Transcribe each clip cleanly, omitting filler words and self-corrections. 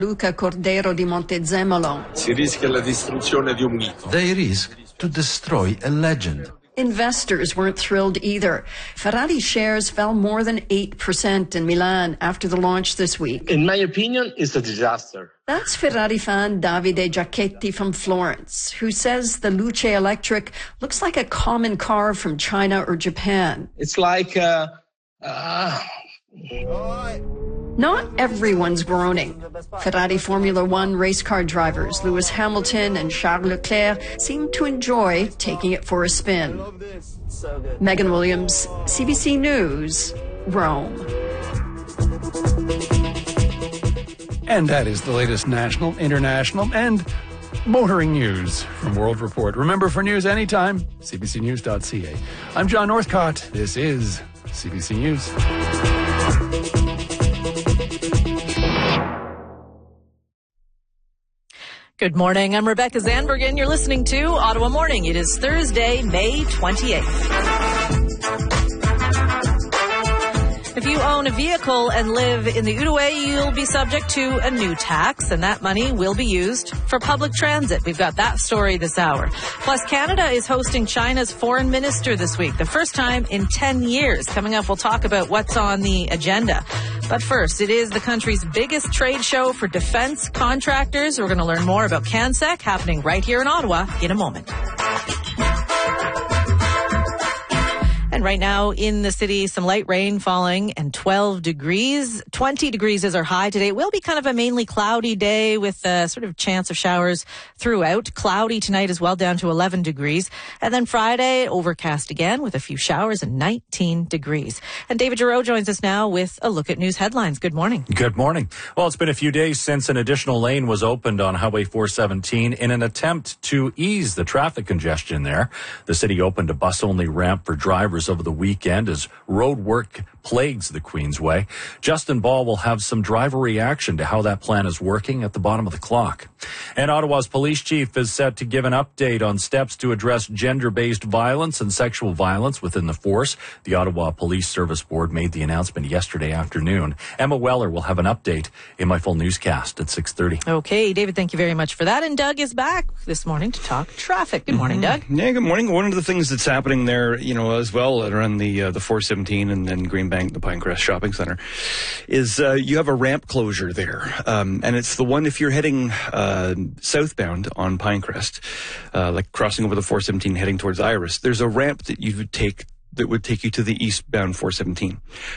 Luca Cordero di Montezemolo. Si rischia la distruzione di un mito. They risk to destroy a legend. Investors weren't thrilled either. Ferrari shares fell more than 8% in Milan after the launch this week. In my opinion, it's a disaster. That's Ferrari fan Davide Giacchetti from Florence, who says the Luce Electric looks like a common car from China or Japan. It's like Not everyone's groaning. Ferrari Formula One race car drivers Lewis Hamilton and Charles Leclerc seem to enjoy taking it for a spin. Megan Williams, CBC News, Rome. And that is the latest national, international, and motoring news from World Report. Remember, for news anytime, cbcnews.ca. I'm John Northcott. This is CBC News. Good morning. I'm Rebecca Zandbergen. You're listening to Ottawa Morning. It is Thursday, May 28th. If you own a vehicle and live in the Outaouais, you'll be subject to a new tax, and that money will be used for public transit. We've got that story this hour. Plus, Canada is hosting China's foreign minister this week, the first time in 10 years. Coming up, we'll talk about what's on the agenda. But first, it is the country's biggest trade show for defense contractors. We're going to learn more about CANSEC happening right here in Ottawa in a moment. And right now in the city, some light rain falling and 12 degrees. 20 degrees is our high today. It will be kind of a mainly cloudy day with a sort of chance of showers throughout. Cloudy tonight as well, down to 11 degrees. And then Friday, overcast again with a few showers and 19 degrees. And David Giroux joins us now with a look at news headlines. Good morning. Good morning. Well, it's been a few days since an additional lane was opened on Highway 417 in an attempt to ease the traffic congestion there. The city opened a bus-only ramp for drivers over the weekend as road work plagues the Queensway. Justin Ball will have some driver reaction to how that plan is working at the bottom of the clock. And Ottawa's police chief is set to give an update on steps to address gender-based violence and sexual violence within the force. The Ottawa Police Service Board made the announcement yesterday afternoon. Emma Weller will have an update in my full newscast at 6:30. Okay, David, thank you very much for that. And Doug is back this morning to talk traffic. Good morning, Doug. Yeah, good morning. One of the things that's happening there, as well around the 417 and then Greenbank, the Pinecrest Shopping Center, is you have a ramp closure there. And it's the one if you're heading southbound on Pinecrest, like crossing over the 417 heading towards Iris, there's a ramp that you would take that would take you to the eastbound 417.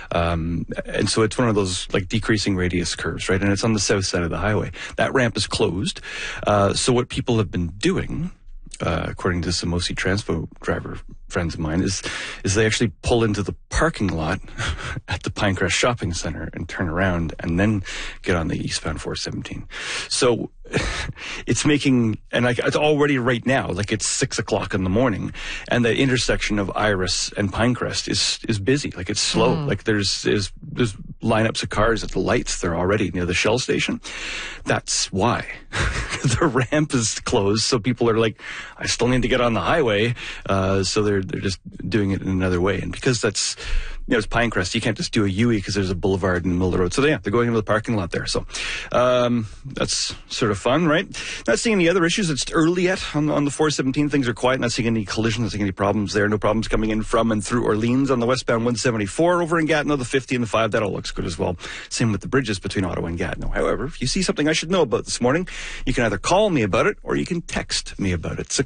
And so it's one of those like decreasing radius curves, right? And it's on the south side of the highway. That ramp is closed. So what people have been doing, according to some OC Transpo driver friends of mine, is they actually pull into the parking lot at the Pinecrest Shopping Center and turn around and then get on the eastbound 417. So it's making, and it's already right now, like it's 6 o'clock in the morning, and the intersection of Iris and Pinecrest is busy. Like it's slow. Like there's lineups of cars at the lights there already near the Shell station. That's why the ramp is closed. So people are like, I still need to get on the highway. So they're just doing it in another way. And because that's, it's Pinecrest, you can't just do a U-E because there's a boulevard in the middle of the road. So they're going into the parking lot there. So that's sort of fun, right? Not seeing any other issues. It's early yet on the 417. Things are quiet. Not seeing any collisions. Not seeing any problems there. No problems coming in from and through Orleans on the westbound 174 over in Gatineau, the 50 and the 5. That all looks good as well. Same with the bridges between Ottawa and Gatineau. However, if you see something I should know about this morning, you can either call me about it or you can text me about it.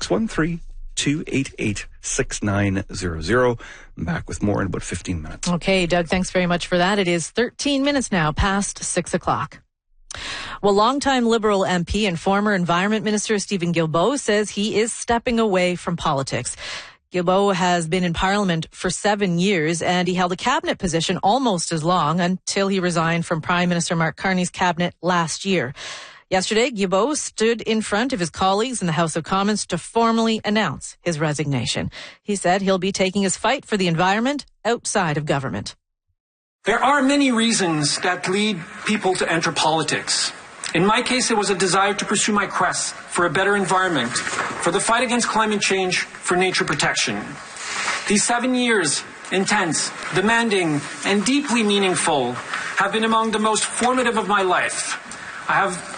613-288-6900. I'm back with more in about 15 minutes. Okay, Doug, thanks very much for that. It is 13 minutes now past 6 o'clock. Well, longtime Liberal MP and former Environment Minister Stephen Guilbeault says he is stepping away from politics. Guilbeault has been in Parliament for 7 years, and he held a cabinet position almost as long until he resigned from Prime Minister Mark Carney's cabinet last year. Yesterday, Guilbeault stood in front of his colleagues in the House of Commons to formally announce his resignation. He said he'll be taking his fight for the environment outside of government. There are many reasons that lead people to enter politics. In my case, it was a desire to pursue my quest for a better environment, for the fight against climate change, for nature protection. These 7 years, intense, demanding, and deeply meaningful, have been among the most formative of my life. I have